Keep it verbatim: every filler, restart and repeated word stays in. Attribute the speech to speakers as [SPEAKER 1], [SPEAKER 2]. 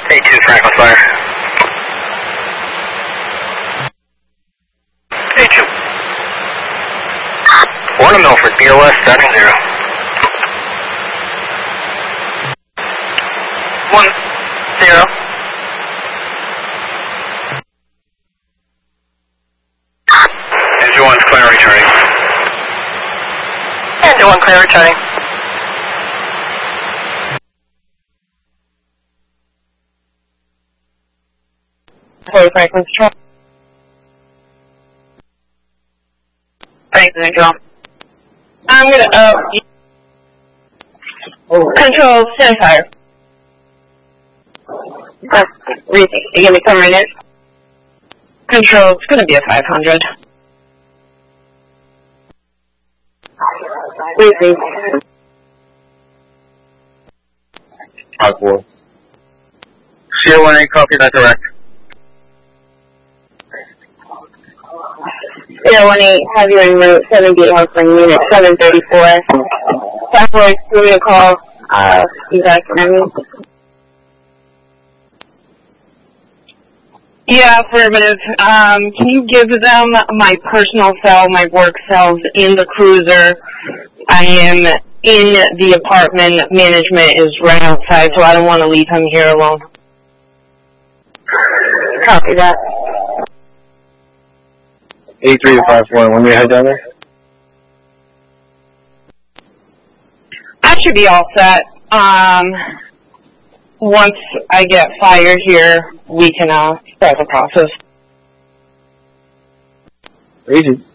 [SPEAKER 1] A two Franklin Fire. A two. Warner Milford, B O S starting zero. One, zero. Engine one's clear returning. Engine one clear returning.
[SPEAKER 2] Hey, Franklin's truck. Franklin control. I'm gonna uh oh. Control stand fire. That's reading. You give me some minutes. Control, it's gonna be a five hundred. Reading.
[SPEAKER 1] Five four. Sierra one eight, copy that direct.
[SPEAKER 2] Sierra one eight, have you en route, seventy-eight Hawthorne unit, seven thirty-four. Five four, give me a call, uh, you guys can hear me? Yeah, affirmative. Um, can you give them my personal cell, my work cells in the cruiser? I am in the apartment. Management is right outside, so I don't want to leave him here alone. Copy that.
[SPEAKER 1] eight three to five four, when we head down there?
[SPEAKER 2] I should be all set. Um, once I get fire here, we can uh, start the process.
[SPEAKER 1] Easy.